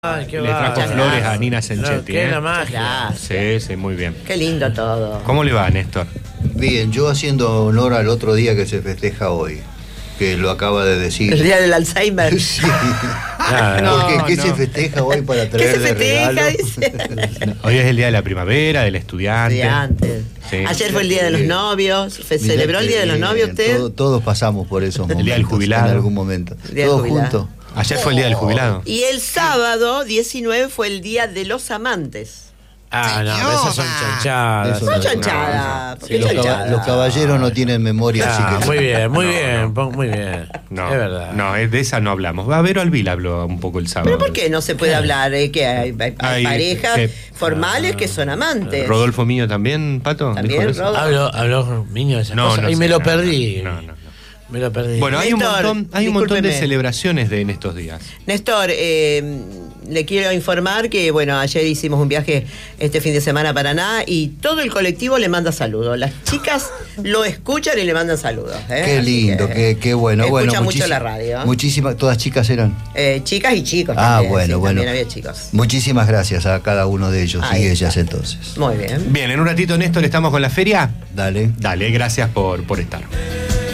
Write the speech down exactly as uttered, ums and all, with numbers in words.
Ay, qué Le trajo flores a Nina No, Sanchetti. qué ¿eh? la magia. Sí, sí, muy bien. Qué lindo todo. ¿Cómo le va, Néstor? Bien, yo haciendo honor al otro día que se festeja hoy, que lo acaba de decir. El día del Alzheimer. Sí. Claro. No, Porque ¿qué no. se festeja hoy para ¿Qué traer se de festeja? regalo? Dice. Hoy es el día de la primavera, del estudiante. Sí, antes. Sí. Ayer fue el día de los novios. ¿Fe- Mirá ¿Celebró el que día de los bien, novios usted? todo- todos pasamos por esos momentos. día del jubilado. En algún momento. El día del Todos jubilado. juntos. Ayer fue el día del jubilado. Y el sábado diecinueve fue el día de los amantes. Ah, no, pero esas son chanchadas. Eso No no, chanchada. Sí, ¿Por qué los, caba- chanchada? los caballeros no tienen memoria, Ah, así que muy bien, muy No, bien, no. pon- muy bien. No, es verdad. no, es de esa no hablamos. Va a ver Alvil habló un poco el sábado. ¿Pero por qué no se puede hablar? eh, que hay, hay- hay Ay, parejas que- formales que son amantes. Rodolfo Miño también, Pato. También, ¿Dijo eso? Rodolfo. Habló, habló niño de esas No, cosas no y sé, me lo no, perdí. no, no, no. Me lo perdí. Bueno, hay un Néstor, montón, hay un montón de discúlpeme. celebraciones de, en estos días. Néstor, eh, le quiero informar que, bueno, ayer hicimos un viaje este fin de semana a Paraná y todo el colectivo le manda saludos. Las chicas lo escuchan y le mandan saludos. ¿eh? qué Así lindo, que qué, qué bueno. Escuchan bueno, mucho muchísi- la radio. Muchísimas, todas chicas eran. Eh, chicas y chicos Ah, también. bueno, sí, bueno. También había chicos. Muchísimas gracias a cada uno de ellos Ahí y está. ellas entonces. Muy bien. Bien, en un ratito, Néstor, estamos con la feria. Dale. Dale, gracias por, por estar.